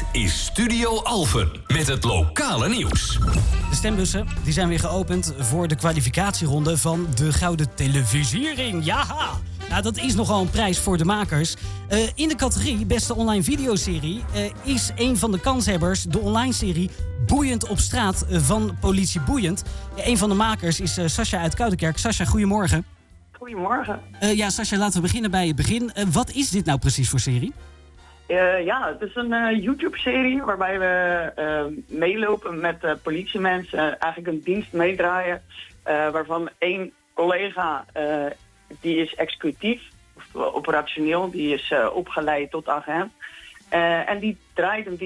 is Studio Alphen met het lokale nieuws. De stembussen die zijn weer geopend voor de kwalificatieronde van de Gouden Televisiering. Ja, nou, dat is nogal een prijs voor de makers. In de categorie Beste Online Videoserie is een van de kanshebbers de online serie Boeiend op straat van Politie Boeiend. Een van de makers is Sascha uit Koudenkerk. Sascha, goedemorgen. Goedemorgen. Sascha, laten we beginnen bij het begin. Wat is dit nou precies voor serie? Het is een YouTube-serie waarbij we meelopen met politiemensen. Eigenlijk een dienst meedraaien. Waarvan één collega, die is executief, of operationeel, die is opgeleid tot agent. En die draait een